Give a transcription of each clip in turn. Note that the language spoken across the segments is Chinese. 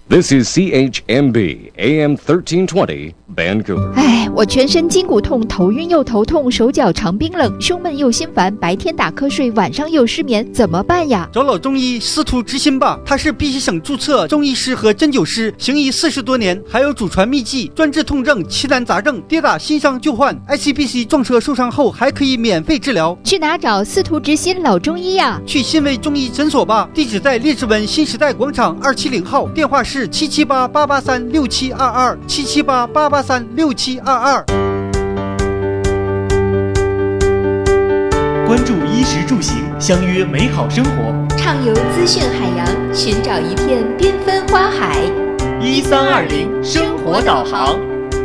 This is CHMB AM 1320 Vancouver。 我全身筋骨痛，头晕又头痛，手脚常冰冷，胸闷又心烦，白天打瞌睡，晚上又失眠，怎么办呀？ 找老中医司徒之心吧，他是碧溪省注册中医师和针灸师，行医40多年，还有祖传秘籍，专治痛症、奇难杂症，跌打新伤旧患。ICBC 撞车受伤后还可以免费治疗。 去哪找司徒之心老中医呀？ 去新威中医诊所吧，地址在列治文新时代广场270号，电话是778-883-6722，778-883-6722。 关注衣食住行，相约美好生活， 畅游资讯海洋，寻找一片缤纷花海。 1320生活导航。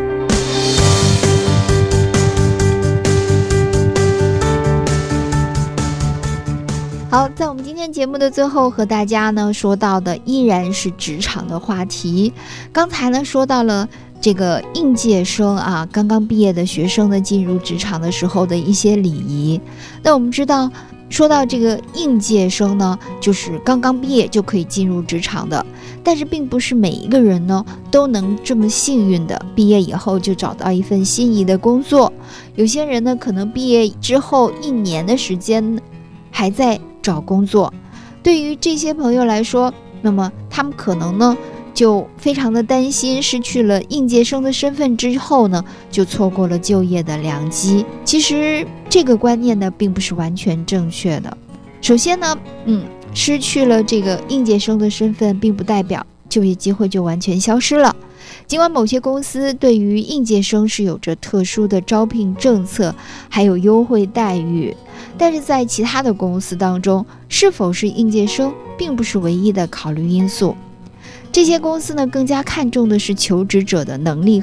好，在我们今天节目的最后，和大家呢说到的依然是职场的话题。刚才呢说到了这个应届生啊，刚刚毕业的学生呢进入职场的时候的一些礼仪。那我们知道，说到这个应届生呢，就是刚刚毕业就可以进入职场的，但是并不是每一个人呢都能这么幸运的毕业以后就找到一份心仪的工作。有些人呢可能毕业之后1年的时间还在找工作。对于这些朋友来说，那么他们可能呢就非常的担心，失去了应届生的身份之后呢，就错过了就业的良机。其实这个观念呢并不是完全正确的。首先呢，失去了这个应届生的身份，并不代表就业机会就完全消失了。尽管某些公司对于应届生是有着特殊的招聘政策，还有优惠待遇，但是在其他的公司当中，是否是应届生并不是唯一的考虑因素。这些公司呢更加看重的是求职者的能力